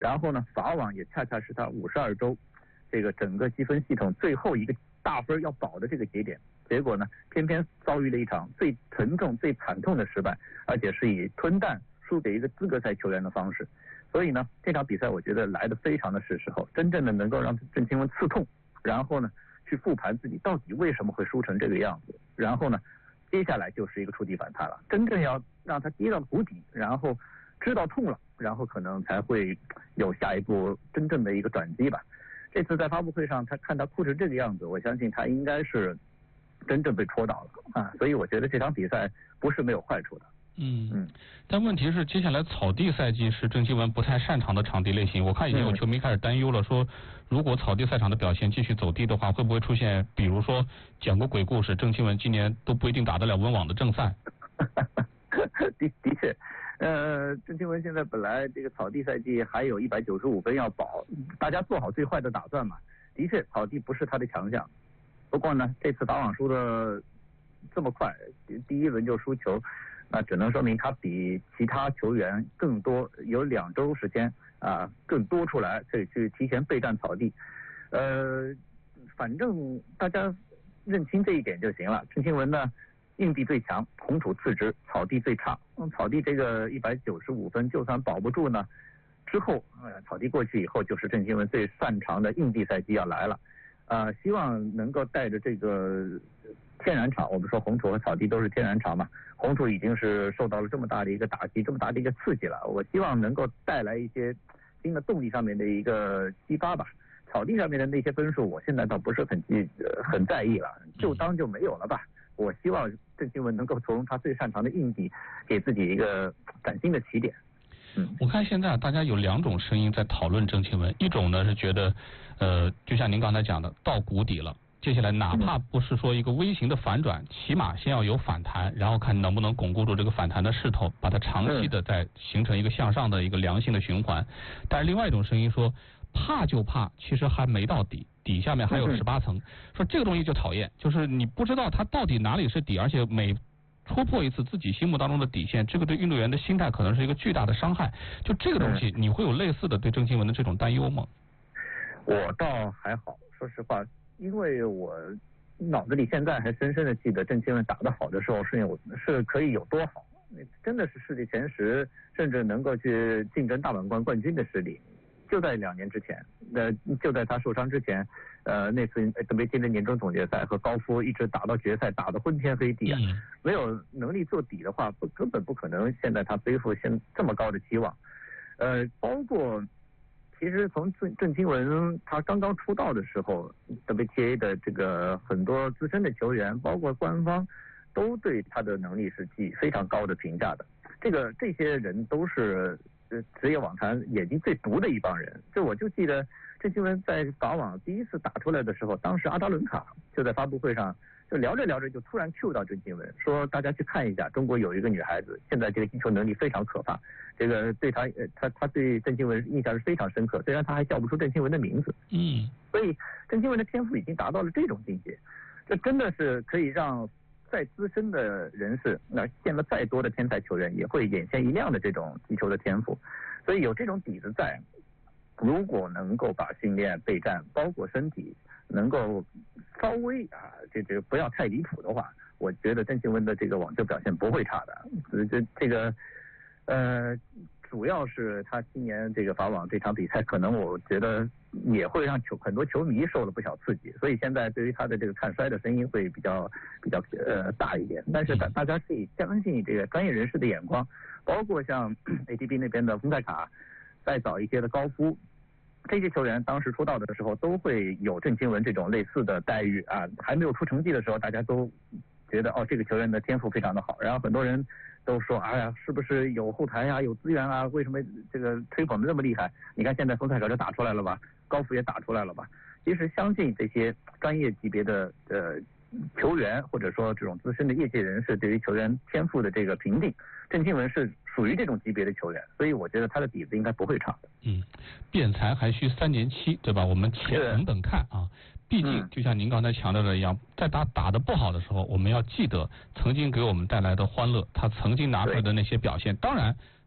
然后呢，法网也恰恰是他52周这个整个积分系统最后一个大分要保的这个节点，结果呢，偏偏遭遇了一场最沉重、最惨痛的失败，而且是以吞蛋输给一个资格赛球员的方式。所以呢，这场比赛我觉得来得非常的是时候，真正的能够让郑钦文刺痛，然后呢，去复盘自己到底为什么会输成这个样子，然后呢，接下来就是一个触底反弹了，真正要让他跌到谷底，然后知道痛了，然后可能才会有下一步真正的一个转机吧。这次在发布会上，他看他哭成这个样子，我相信他应该是真正被戳到了啊，所以我觉得这场比赛不是没有坏处的。 但问题是，接下来草地赛季是郑钦文不太擅长的场地类型。我看已经有球迷开始担忧了，说如果草地赛场的表现继续走低的话，会不会出现比如说讲过鬼故事，郑钦文今年都不一定打得了温网的正赛？ 的确，郑钦文现在本来这个草地赛季还有195分要保，大家做好最坏的打算嘛。的确，草地不是他的强项。不过呢，这次打网输的这么快，第一轮就输球，那只能说明他比其他球员更多，有2周时间更多出来，可以去提前备战草地。反正大家认清这一点就行了。郑钦文呢，硬地最强，红土次之，草地最差。草地这个195分，就算保不住呢，之后草地过去以后，就是郑钦文最擅长的硬地赛季要来了。希望能够带着这个天然场，我们说红土和草地都是天然场嘛，红土已经是受到了这么大的一个打击，这么大的一个刺激了，我希望能够带来一些新的动力上面的一个激发吧。草地上面的那些分数，我现在倒不是很在意了，就当就没有了吧。我希望郑钦文能够从他最擅长的硬地，给自己一个崭新的起点。 我看现在大家有2种声音在讨论郑钦文，一种呢是觉得，就像您刚才讲的，到谷底了，接下来哪怕不是说一个微型的反转，起码先要有反弹，然后看能不能巩固住这个反弹的势头，把它长期的再形成一个向上的一个良性的循环。但是另外一种声音说，怕就怕，其实还没到底，底下面还有18层，说这个东西就讨厌，就是你不知道它到底哪里是底，而且每突破一次自己心目当中的底线，这个对运动员的心态可能是一个巨大的伤害。就这个东西，你会有类似的对郑钦文的这种担忧吗？ 我倒还好，说实话，因为我脑子里现在还深深的记得郑钦文打得好的时候是可以有多好，真的是世界前10，甚至能够去竞争大满贯冠军的实力。就在2年之前，就在他受伤之前，那次WTA的年终总决赛和高夫一直打到决赛，打得昏天黑地啊，没有能力做底的话，根本不可能现在他背负这么高的期望。包括其实从郑钦文他刚刚出道的时候 ，WTA 的这个很多资深的球员，包括官方，都对他的能力是寄非常高的评价的。这些人都是职业网坛眼睛最毒的一帮人。我就记得郑钦文在法网第一次打出来的时候，当时阿达伦卡就在发布会上就聊着聊着就突然 Q 到郑钦文，说大家去看一下，中国有一个女孩子，现在这个击球能力非常可怕。这个对他对郑钦文印象是非常深刻，虽然他还叫不出郑钦文的名字。所以郑钦文的天赋已经达到了这种境界，这真的是可以让再资深的人士，那见了再多的天才球员，也会眼前一亮的这种击球的天赋。所以有这种底子在，如果能够把训练备战包括身体能够稍微这不要太离谱的话，我觉得郑钦文的这个网球表现不会差的。这个主要是他今年这个法网这场比赛，可能我觉得也会让很多球迷受了不小刺激，所以现在对于他的这个看衰的声音会比较大一点。但是大家可以相信这个专业人士的眼光，包括像 ATP 那边的丰泰卡，再早一些的高夫，这些球员当时出道的时候都会有郑钦文这种类似的待遇啊，还没有出成绩的时候，大家都觉得这个球员的天赋非常的好，然后很多人都说哎呀，是不是有后台啊，有资源啊，为什么这个推广的这么厉害？你看现在丰泰卡就打出来了吧，高夫也打出来了吧。其实相信这些专业级别的球员，或者说这种资深的业界人士对于球员天赋的这个评定，郑钦文是属于这种级别的球员，所以我觉得他的底子应该不会差的。 辩才还需3年期，对吧？我们且等等看啊。毕竟就像您刚才强调的一样，在打得不好的时候，我们要记得曾经给我们带来的欢乐，他曾经拿出来的那些表现。当然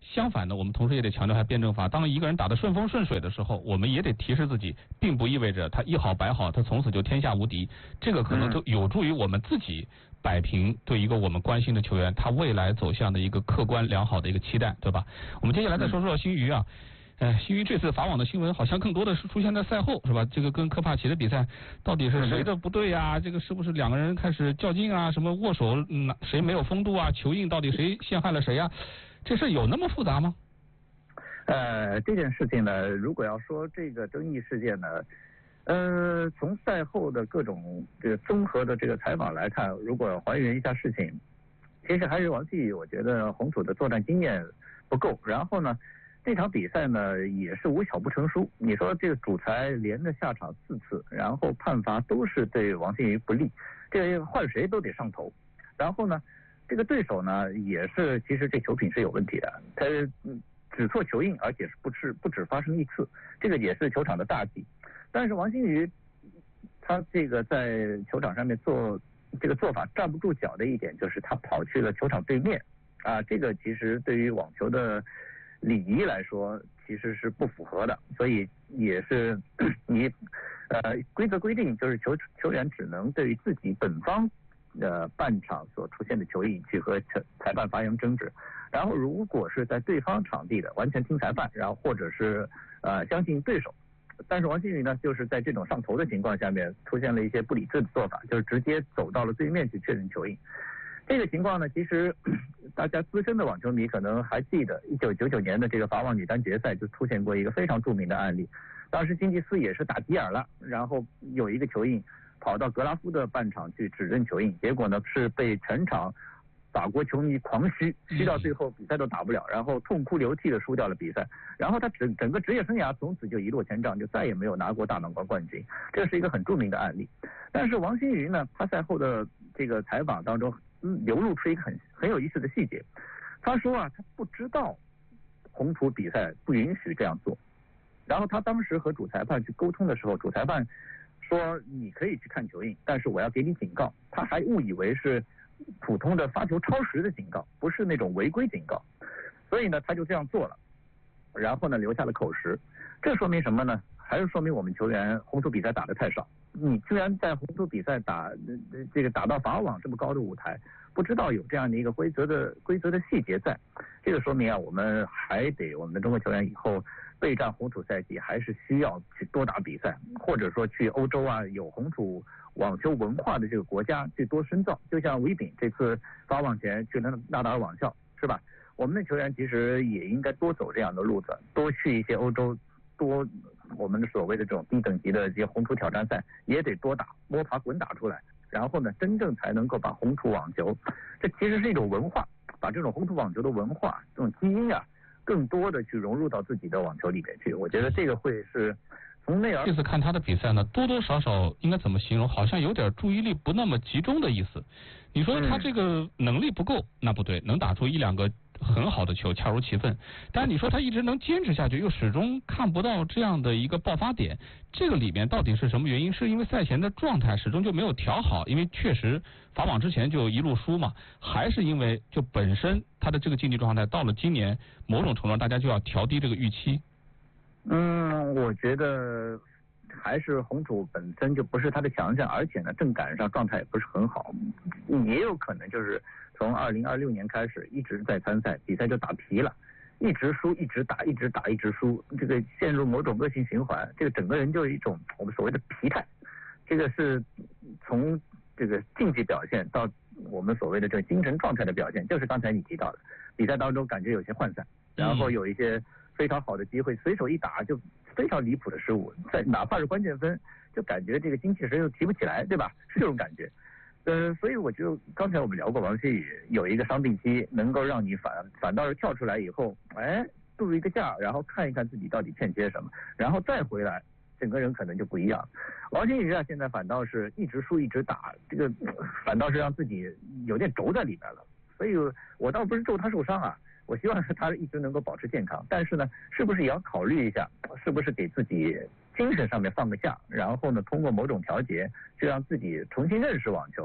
相反的，我们同时也得强调一下辩证法。当一个人打得顺风顺水的时候，我们也得提示自己，并不意味着他一好百好，他从此就天下无敌。这个可能就有助于我们自己摆平对一个我们关心的球员他未来走向的一个客观良好的一个期待，对吧？我们接下来再说说新余啊。新余这次法网的新闻好像更多的是出现在赛后，是吧？这个跟科帕奇的比赛到底是谁的不对呀？这个是不是两个人开始较劲啊？什么握手，谁没有风度啊？球印到底谁陷害了谁啊？这事有那么复杂吗？ 这件事情呢，如果要说这个争议事件呢，从赛后的各种这个综合的这个采访来看，如果还原一下事情，其实还是王继宇，我觉得红土的作战经验不够，然后呢，这场比赛呢也是无巧不成书。你说这个主裁连着下场4次，然后判罚都是对王信宇不利，这个换谁都得上头。然后呢，这个对手呢也是，其实这球品是有问题的，他只错球印，而且是不止发生1次，这个也是球场的大忌。但是王信宇他这个在球场上面这个做法站不住脚的一点，就是他跑去了球场对面啊，这个其实对于网球的礼仪来说其实是不符合的，所以也是规则规定就是球员只能对于自己本方半场所出现的球印去和裁判发生争执，然后如果是在对方场地的完全听裁判，然后或者是相信对手。但是王信宇呢，就是在这种上头的情况下面出现了一些不理智的做法，就是直接走到了对面去确认球印。这个情况呢，其实大家资深的网球迷可能还记得1999年的这个法网女单决赛就出现过一个非常著名的案例，当时经济斯也是打急眼了，然后有一个球印跑到格拉夫的半场去指认球印，结果呢是被全场法国球迷狂嘘到最后比赛都打不了，然后痛哭流涕的输掉了比赛，然后他整个职业生涯从此就一落千丈，就再也没有拿过大满贯冠军，这是一个很著名的案例。但是王欣瑜呢，他赛后的这个采访当中流露出一个很有意思的细节，他说啊，他不知道红土比赛不允许这样做，然后他当时和主裁判去沟通的时候，主裁判说你可以去看球印，但是我要给你警告，他还误以为是普通的发球超时的警告，不是那种违规警告，所以呢他就这样做了，然后呢留下了口实。这说明什么呢？还是说明我们球员红土比赛打得太少，你居然在红土比赛打到法网这么高的舞台，不知道有这样的一个规则的细节在，这个说明啊，我们的中国球员以后备战红土赛季还是需要去多打比赛，或者说去欧洲啊有红土网球文化的这个国家去多深造。就像韦炳这次法网前去了纳达尔网校，是吧？我们的球员其实也应该多走这样的路子，多去一些欧洲，多我们的所谓的这种低等级的这些红土挑战赛也得多打，摸爬滚打出来，然后呢真正才能够把红土网球，这其实是一种文化，把这种红土网球的文化这种基因啊更多的去融入到自己的网球里面去。我觉得这个会是从内而这次看他的比赛呢，多多少少应该怎么形容，好像有点注意力不那么集中的意思。你说他这个能力不够，那不对，能打出一两个很好的球，恰如其分。但是你说他一直能坚持下去，又始终看不到这样的一个爆发点，这个里面到底是什么原因？是因为赛前的状态始终就没有调好，因为确实法网之前就一路输嘛，还是因为就本身他的这个竞技状态到了今年某种程度上大家就要调低这个预期？ 我觉得还是红土本身就不是他的强项，而且呢正赶上状态也不是很好，也有可能就是从2026年开始一直在参赛，比赛就打疲了，一直输一直打一直输，这个陷入某种恶性循环，这个整个人就有一种我们所谓的疲态，这个是从这个竞技表现到我们所谓的这个精神状态的表现，就是刚才你提到的，比赛当中感觉有些涣散，然后有一些非常好的机会随手一打就非常离谱的失误，哪怕是关键分就感觉这个精气神又提不起来，对吧？是这种感觉。所以我就刚才我们聊过王希宇有一个伤病期，能够让你反倒是跳出来以后，度一个假，然后看一看自己到底欠缺什么，然后再回来，整个人可能就不一样。王希宇啊，现在反倒是一直输一直打，这个反倒是让自己有点轴在里面了。所以我倒不是咒他受伤啊，我希望是他一直能够保持健康，但是呢，是不是也要考虑一下，是不是给自己精神上面放个假，然后呢，通过某种调节，就让自己重新认识网球，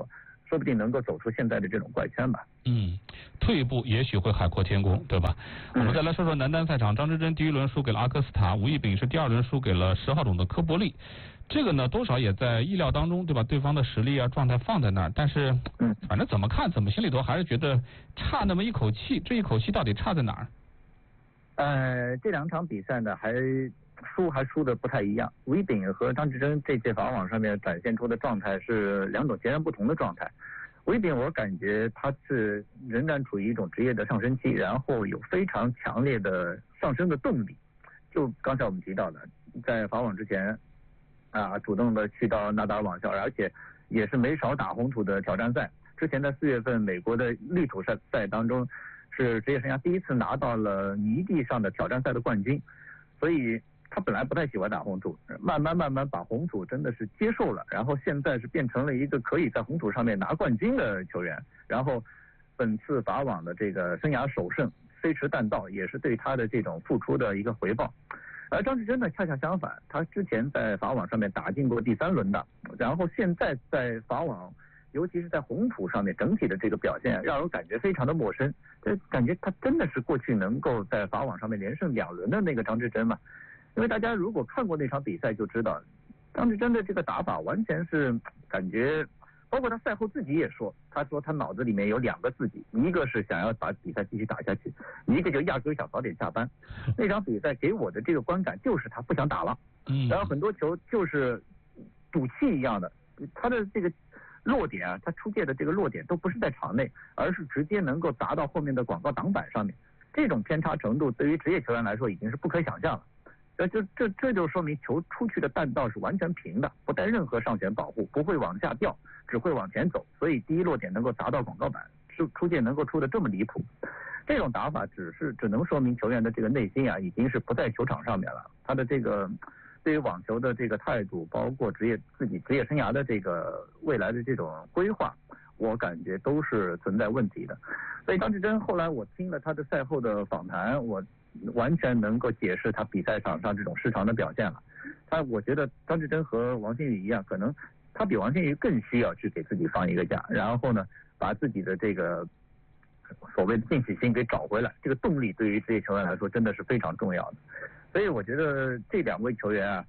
说不定能够走出现在的这种怪圈吧。 退一步也许会海阔天空，对吧？我们再来说说男单赛场，张之臻第一轮输给了阿克斯塔，吴亦丙是第2轮输给了10号种的科伯利。这个呢，多少也在意料当中，对吧？对方的实力啊、状态放在那儿，但是反正怎么看怎么心里头还是觉得差那么一口气。这一口气到底差在哪儿？这2场比赛呢，还输的不太一样。吴亦丙和张之臻这届法网上面展现出的状态是2种截然不同的状态。吴亦丙我感觉他是仍然处于一种职业的上升期，然后有非常强烈的上升的动力。就刚才我们提到的，在法网之前主动的去到纳达尔网校，而且也是没少打红土的挑战赛。之前在4月份美国的绿土赛当中，是职业生涯第一次拿到了泥地上的挑战赛的冠军，所以他本来不太喜欢打红土，慢慢把红土真的是接受了，然后现在是变成了一个可以在红土上面拿冠军的球员。然后本次法网的这个生涯首胜飞驰弹道，也是对他的这种付出的一个回报。而张之臻呢，恰恰相反，他之前在法网上面打进过第3轮的，然后现在在法网，尤其是在红土上面整体的这个表现，让人感觉非常的陌生。感觉他真的是过去能够在法网上面连胜2轮的那个张之臻嘛？因为大家如果看过那场比赛就知道，张之臻的这个打法完全是感觉。包括他赛后自己也说，他说他脑子里面有2个自己，一个是想要把比赛继续打下去，一个就压根想早点下班。那场比赛给我的这个观感就是他不想打了，然后很多球就是赌气一样的，他的这个落点啊，他出界的这个落点都不是在场内，而是直接能够砸到后面的广告挡板上面。这种偏差程度对于职业球员来说已经是不可想象了。这就说明球出去的弹道是完全平的，不带任何上旋保护，不会往下掉，只会往前走，所以第一落点能够砸到广告板，出界能够出的这么离谱。这种打法只能说明球员的这个内心已经是不在球场上面了，他的这个对于网球的这个态度，包括自己职业生涯的这个未来的这种规划，我感觉都是存在问题的。所以张之臻后来我听了他的赛后的访谈，我完全能够解释他比赛场上这种失常的表现了。我觉得张之臻和王欣雨一样，可能他比王欣雨更需要去给自己放一个假，然后呢，把自己的这个所谓的进取心给找回来。这个动力对于职业球员来说真的是非常重要的。所以我觉得这2位球员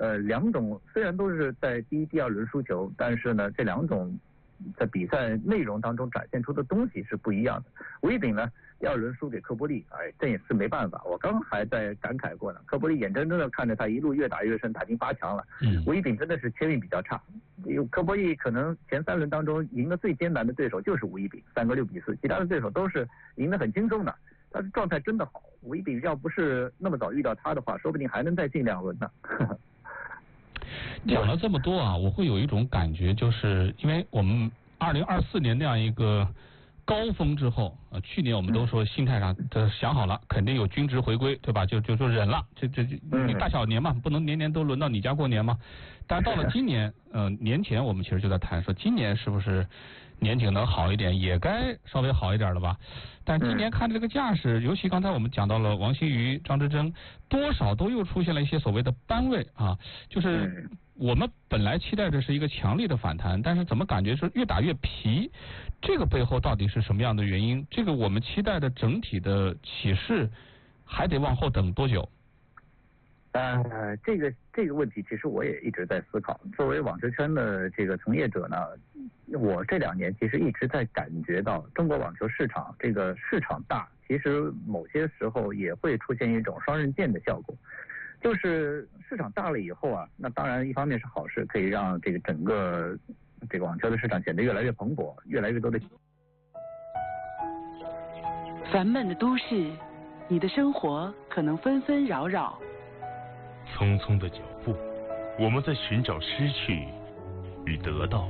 2种虽然都是在第1、第2轮输球，但是呢，这2种在比赛内容当中展现出的东西是不一样的。吴亦丙呢，第2轮输给科波利，这也是没办法。我刚还在感慨过呢，科波利眼睁睁的看着他一路越打越深，打进8强了。吴亦丙真的是签运比较差，科波利可能前3轮当中赢的最艰难的对手就是吴亦丙，3个6比4，其他的对手都是赢得很轻松的。但是状态真的好，吴亦丙要不是那么早遇到他的话，说不定还能再进2轮呢。 讲了这么多我会有一种感觉，就是因为我们2024年那样一个高峰之后，去年我们都说心态上想好了，肯定有均值回归，对吧？就说忍了，这大小年嘛，不能年年都轮到你家过年嘛。但到了今年，年前我们其实就在谈说，今年是不是年景能好一点，也该稍微好一点了吧？但今年看这个架势，尤其刚才我们讲到了王欣瑜、张之臻，多少都又出现了一些所谓的扳位就是我们本来期待的是一个强力的反弹，但是怎么感觉是越打越皮？这个背后到底是什么样的原因？这个我们期待的整体的起势还得往后等多久？ 这个问题其实我也一直在思考。作为网球圈的这个从业者呢，我这2年其实一直在感觉到中国网球市场这个市场大，其实某些时候也会出现一种双刃剑的效果。就是市场大了以后那当然一方面是好事，可以让这个整个这个网球的市场显得越来越蓬勃，越来越多的。 烦闷的都市，你的生活可能纷纷扰扰。 匆匆的脚步，我们在寻找失去与得到。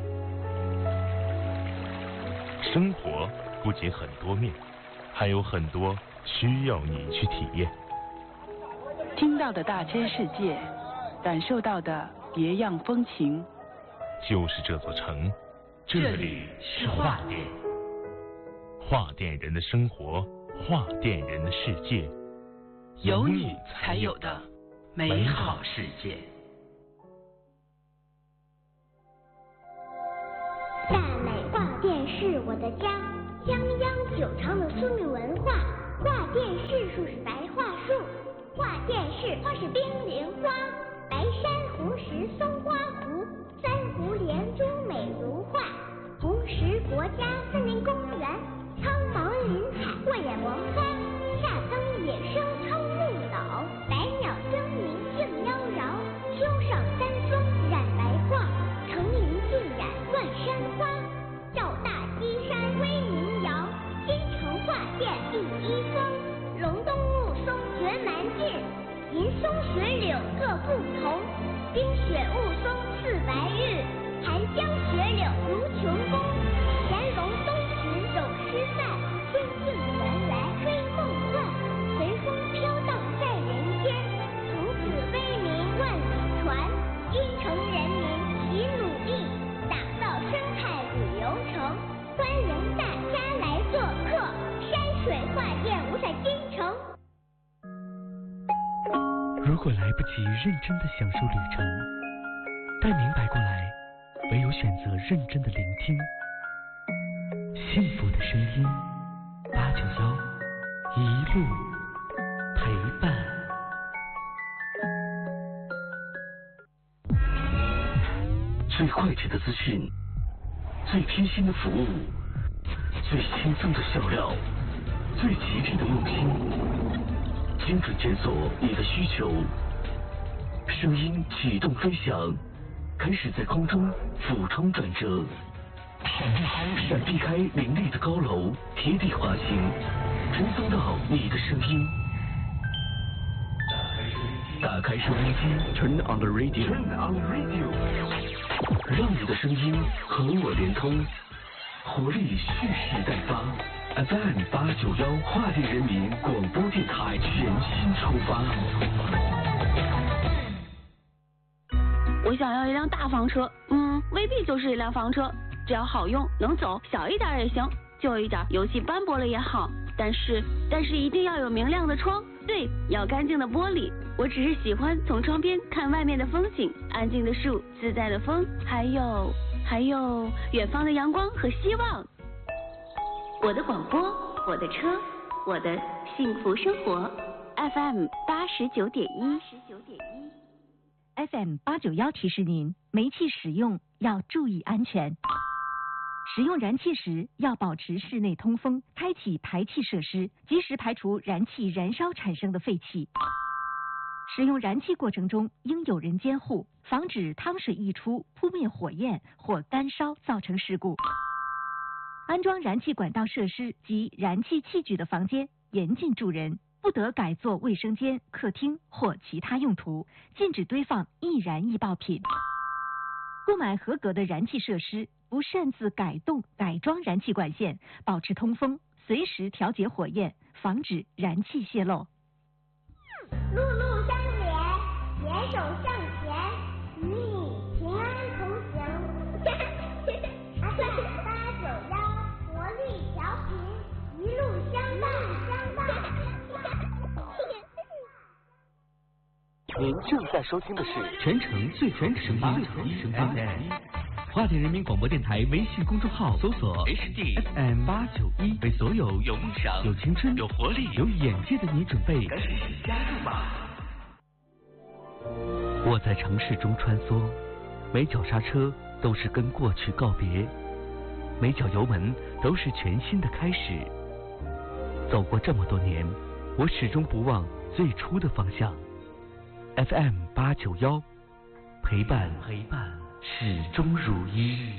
生活不仅很多面，还有很多需要你去体验。 听到的大千世界，感受到的别样风情。 就是这座城，这里是画店。画店人的生活，画店人的世界， 有你才有的美好世界。 大美画店。 我的家，泱泱久长的苏闽文化。画电视树是白桦树，画电视花是冰莲花。白山红石松花湖，三湖连珠美如画。红石国家森林公园，苍茫林海过眼王花。夏灯野生超木岛，百鸟争鸣竞妖娆。秋上三松染白桦，成林尽染万山花。赵大西山威名扬，京城画店第一峰。隆冬雾凇绝蛮劲，银松雪柳各不同。冰雪雾凇似白日，寒江雪柳如琼宫。乾隆东巡走诗范，天境原来吹梦幻。随风飘荡在人间，从此威名万里传。京城人民齐努力，打造生态旅游城，欢迎大家来做客。山水画店五彩京城。 如果来不及认真的享受旅程，待明白过来，唯有选择认真的聆听。幸福的声音，891一路陪伴。 最快捷的资讯，最贴心的服务，最轻松的笑料，最吉利的用心，精准检索你的需求。声音启动飞翔，开始在空中俯冲转折，闪避开林立的高楼，贴地滑行，传送到你的声音。打开收音机 ，Turn on the radio， 让你的声音和我连通，活力蓄势待发。FM 891画电人民广播电台全新出发。 我想要一辆大房车，未必就是一辆房车，只要好用能走，小一点也行，旧一点油漆斑驳了也好，但是一定要有明亮的窗，对，要干净的玻璃。我只是喜欢从窗边看外面的风景，安静的树，自在的风，还有远方的阳光和希望。我的广播，我的车，我的幸福生活。FM 89.1。 FM 891提示您，煤气使用要注意安全。使用燃气时要保持室内通风，开启排气设施，及时排除燃气燃烧产生的废气。使用燃气过程中应有人监护，防止汤水溢出扑灭火焰或干烧造成事故。安装燃气管道设施及燃气器具的房间严禁住人，不得改作卫生间、客厅或其他用途，禁止堆放易燃易爆品。购买合格的燃气设施，不擅自改动、改装燃气管线，保持通风，随时调节火焰，防止燃气泄漏。 路路相连，携手向前，与你平安同行。FM 891，活力调频，一路相伴。 您正在收听的是全程最好的声音 FM 画电人民广播电台微信公众号，搜索 HD FM 891，为所有有梦想、 有青春、 有活力、 有眼界的你准备。 赶紧加入吧！ 我在城市中穿梭，每脚刹车都是跟过去告别，每脚油门都是全新的开始。走过这么多年，我始终不忘最初的方向。FM 891，陪伴始终如一。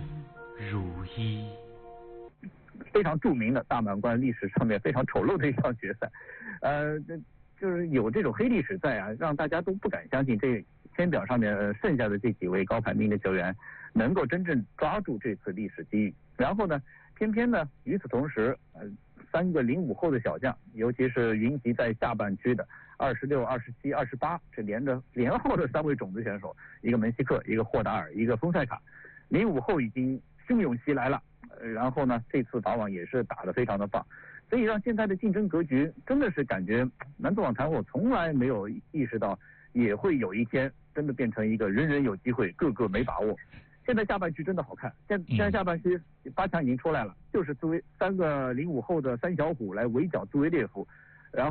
非常著名的大满贯历史上面非常丑陋的一场决赛，就是有这种黑历史在啊，让大家都不敢相信这签表上面剩下的这几位高排名的球员能够真正抓住这次历史机遇。然后呢，偏偏呢，与此同时，3个05后的小将，尤其是云集在下半区的26、27、28，这连号的3位种子选手，一个门希克，一个霍达尔，一个丰塞卡，05后已经汹涌袭来了。然后呢，这次打网也是打得非常的棒，所以让现在的竞争格局真的是感觉男子网坛我从来没有意识到也会有一天真的变成一个人人有机会，个个没把握。 现在下半区真的好看，现在下半区8强已经出来了，就是3个05后的三小虎来围剿自维列夫，